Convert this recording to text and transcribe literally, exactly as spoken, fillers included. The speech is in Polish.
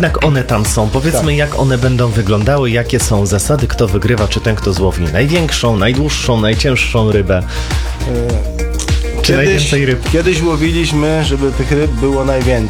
jednak one tam są. Powiedzmy, Tak. jak one będą wyglądały, jakie są zasady, kto wygrywa, czy ten, kto złowi największą, najdłuższą, najcięższą rybę. Czy Kiedyś, najwięcej ryb? kiedyś łowiliśmy, żeby tych ryb było najwięcej.